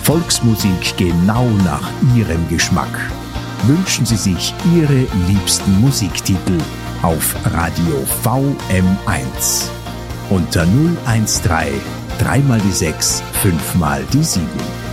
Volksmusik genau nach Ihrem Geschmack. Wünschen Sie sich Ihre liebsten Musiktitel auf Radio VM1 unter 013 3 mal die 6, 5 mal die 7.